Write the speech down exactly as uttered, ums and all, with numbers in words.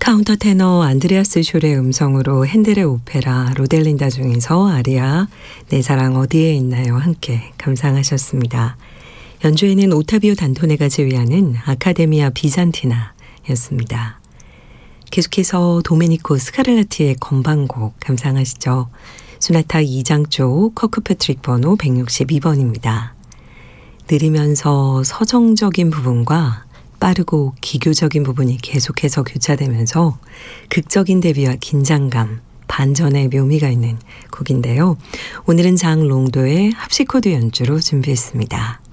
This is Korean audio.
카운터 테너 안드레아스 숄의 음성으로 핸델의 오페라 로델린다 중에서 아리아 내 사랑 어디에 있나요 함께 감상하셨습니다. 연주에는 오타비오 단토네가 지휘하는 아카데미아 비잔티나였습니다. 계속해서 도메니코 스카를라티의 건반곡 감상하시죠. 소나타 이 장 쪽 커크 패트릭 번호 백육십이 번입니다. 느리면서 서정적인 부분과 빠르고 기교적인 부분이 계속해서 교차되면서 극적인 대비와 긴장감, 반전의 묘미가 있는 곡인데요. 오늘은 장 롱도의 합시코드 연주로 준비했습니다.